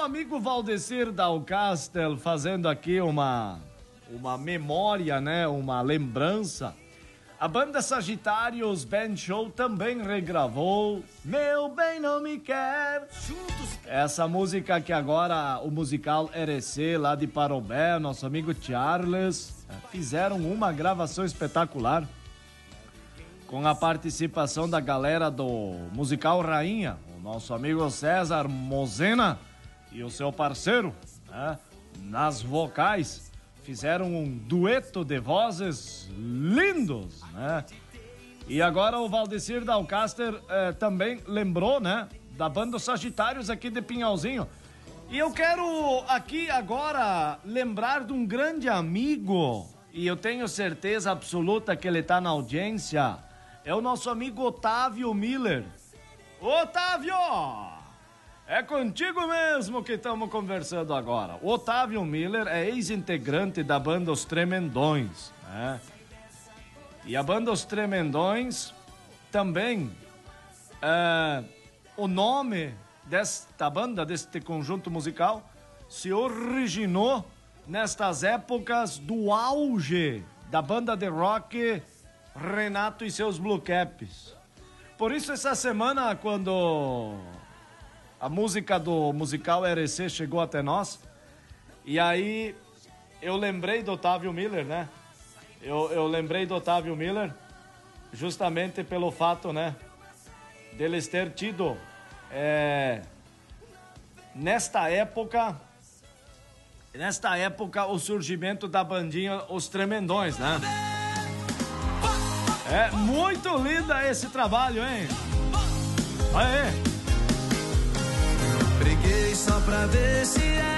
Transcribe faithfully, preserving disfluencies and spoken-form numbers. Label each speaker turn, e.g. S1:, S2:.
S1: amigo Valdecir Dalcastel fazendo aqui uma, uma memória, né? Uma lembrança. A banda Sagitários Band Show também regravou Meu Bem Não Me Quer. Essa música que agora o musical R C lá de Parobé, nosso amigo Charles, fizeram uma gravação espetacular com a participação da galera do musical Rainha, o nosso amigo César Mozena e o seu parceiro, né, nas vocais. Fizeram um dueto de vozes lindos, né? E agora o Valdecir Dalcaster eh, também lembrou, né? Da banda Sagitários aqui de Pinhalzinho. E eu quero aqui agora lembrar de um grande amigo, e eu tenho certeza absoluta que ele tá na audiência. É o nosso amigo Otávio Miller. Otávio! É contigo mesmo que estamos conversando agora. O Otávio Miller é ex-integrante da banda Os Tremendões, né? E a banda Os Tremendões também, é, o nome desta banda, deste conjunto musical, se originou nestas épocas do auge da banda de rock Renato e seus Blue Caps. Por isso, essa semana, quando a música do musical R C chegou até nós, e aí eu lembrei do Otávio Miller, né? Eu, eu lembrei do Otávio Miller justamente pelo fato, né, deles ter tido é, nesta época nesta época o surgimento da bandinha Os Tremendões, né? É muito linda esse trabalho, hein? Aê!
S2: Briguei só pra ver se